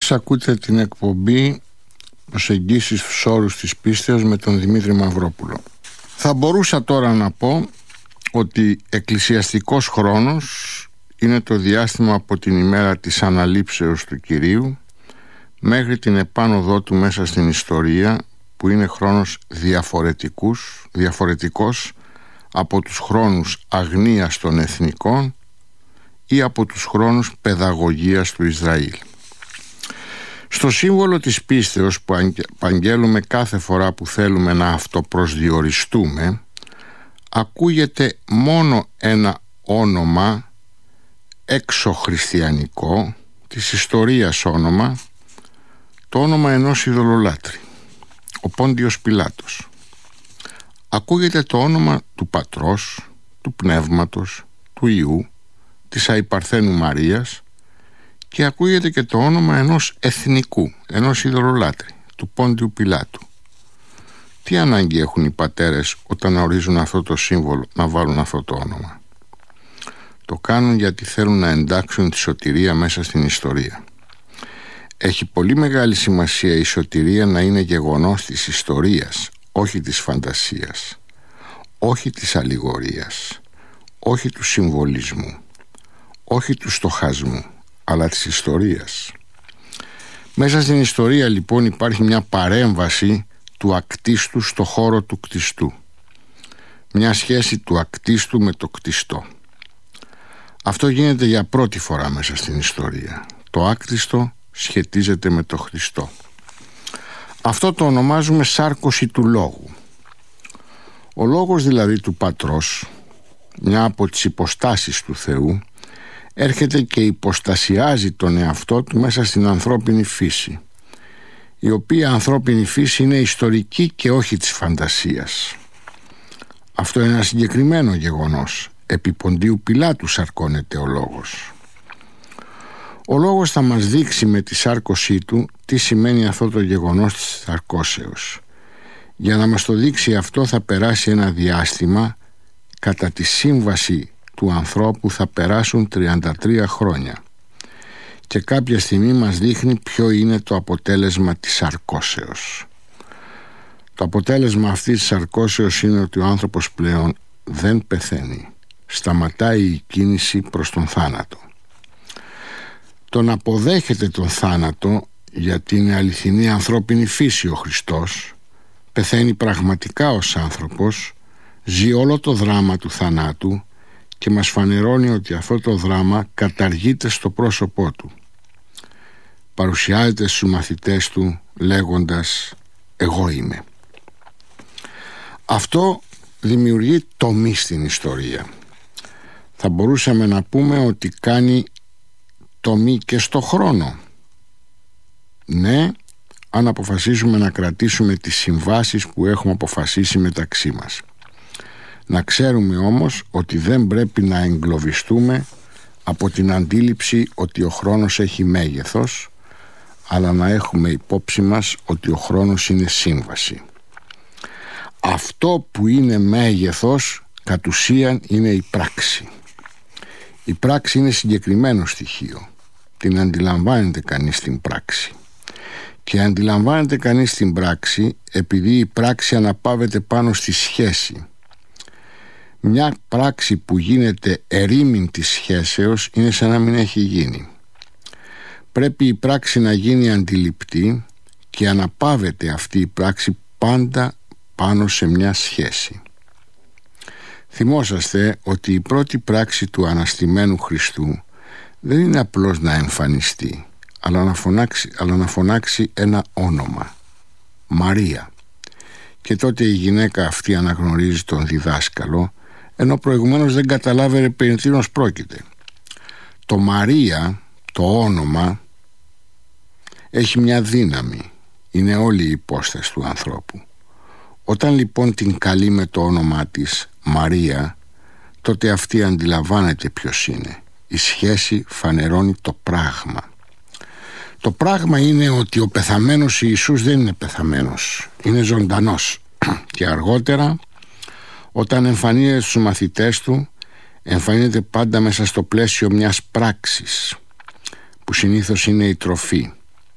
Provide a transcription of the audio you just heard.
Εσείς ακούτε την εκπομπή «Προσεγγίσεις στους όρους της πίστεως» με τον Δημήτρη Μαυρόπουλο. Θα μπορούσα τώρα να πω ότι εκκλησιαστικός χρόνος είναι το διάστημα από την ημέρα της αναλήψεως του Κυρίου μέχρι την επάνωδό του μέσα στην ιστορία, που είναι χρόνος διαφορετικός από τους χρόνους αγνίας των εθνικών ή από τους χρόνους παιδαγωγίας του Ισραήλ. Στο σύμβολο της πίστεως που αγγέλουμε κάθε φορά που θέλουμε να αυτοπροσδιοριστούμε, ακούγεται μόνο ένα όνομα εξωχριστιανικό, της ιστορίας όνομα, το όνομα ενός ειδωλολάτρη, ο Πόντιος Πιλάτος. Ακούγεται το όνομα του Πατρός, του Πνεύματος, του Υιού, της Αϊπαρθένου Μαρίας, και ακούγεται και το όνομα ενός εθνικού, ενός ειδωλολάτρη, του Πόντιου Πιλάτου. Τι ανάγκη έχουν οι πατέρες όταν ορίζουν αυτό το σύμβολο να βάλουν αυτό το όνομα? Το κάνουν γιατί θέλουν να εντάξουν τη σωτηρία μέσα στην ιστορία. Έχει πολύ μεγάλη σημασία η σωτηρία να είναι γεγονός της ιστορίας, όχι της φαντασίας, όχι της αλληγορίας, όχι του συμβολισμού, όχι του στοχασμού, αλλά της ιστορίας. Μέσα στην ιστορία λοιπόν υπάρχει μια παρέμβαση του ακτίστου στο χώρο του κτιστού, μια σχέση του ακτίστου με το κτιστό. Αυτό γίνεται για πρώτη φορά μέσα στην ιστορία. Το άκτιστο σχετίζεται με το Χριστό. Αυτό το ονομάζουμε σάρκωση του λόγου. Ο λόγος δηλαδή του Πατρός, μια από τις υποστάσεις του Θεού, έρχεται και υποστασιάζει τον εαυτό του μέσα στην ανθρώπινη φύση, η οποία ανθρώπινη φύση είναι ιστορική και όχι της φαντασίας. Αυτό είναι ένα συγκεκριμένο γεγονός. Επί Ποντίου Πιλάτου σαρκώνεται ο λόγος. Ο λόγος θα μας δείξει με τη σάρκωσή του τι σημαίνει αυτό το γεγονός της σαρκώσεως. Για να μας το δείξει αυτό θα περάσει ένα διάστημα. Κατά τη σύμβαση του ανθρώπου θα περάσουν 33 χρόνια, και κάποια στιγμή μας δείχνει ποιο είναι το αποτέλεσμα της σαρκώσεως. Το αποτέλεσμα αυτής της σαρκώσεως είναι ότι ο άνθρωπος πλέον δεν πεθαίνει. Σταματάει η κίνηση προς τον θάνατο. Τον αποδέχεται τον θάνατο, γιατί είναι αληθινή ανθρώπινη φύση ο Χριστός, πεθαίνει πραγματικά ως άνθρωπος, ζει όλο το δράμα του θανάτου και μας φανερώνει ότι αυτό το δράμα καταργείται στο πρόσωπό του. Παρουσιάζεται στους μαθητές του λέγοντας «Εγώ είμαι». Αυτό δημιουργεί τομή στην ιστορία. Θα μπορούσαμε να πούμε ότι κάνει τομή και στο χρόνο. Ναι, αν αποφασίσουμε να κρατήσουμε τις συμβάσεις που έχουμε αποφασίσει μεταξύ μας. Να ξέρουμε όμως ότι δεν πρέπει να εγκλωβιστούμε από την αντίληψη ότι ο χρόνος έχει μέγεθος, αλλά να έχουμε υπόψη μας ότι ο χρόνος είναι σύμβαση. Αυτό που είναι μέγεθος κατ' ουσίαν είναι η πράξη. Η πράξη είναι συγκεκριμένο στοιχείο. Την αντιλαμβάνεται κανείς την πράξη. Και αντιλαμβάνεται κανείς την πράξη επειδή η πράξη αναπαύεται πάνω στη σχέση. Μια πράξη που γίνεται ερήμην της σχέσεως είναι σαν να μην έχει γίνει. Πρέπει η πράξη να γίνει αντιληπτή και αναπαύεται αυτή η πράξη πάντα πάνω σε μια σχέση. Θυμόσαστε ότι η πρώτη πράξη του αναστημένου Χριστού δεν είναι απλώς να εμφανιστεί, αλλά να φωνάξει ένα όνομα, Μαρία. Και τότε η γυναίκα αυτή αναγνωρίζει τον διδάσκαλο, ενώ προηγουμένως δεν καταλάβαινε περί τίνος πρόκειται. Το Μαρία, το όνομα, έχει μια δύναμη. Είναι όλη η υπόσταση του ανθρώπου. Όταν λοιπόν την καλεί με το όνομά της Μαρία, τότε αυτή αντιλαμβάνεται ποιος είναι. Η σχέση φανερώνει το πράγμα. Το πράγμα είναι ότι ο πεθαμένος Ιησούς δεν είναι πεθαμένος, είναι ζωντανός. Και αργότερα, όταν εμφανίζεται στους μαθητές του, εμφανίζεται πάντα μέσα στο πλαίσιο μιας πράξης, που συνήθως είναι η τροφή.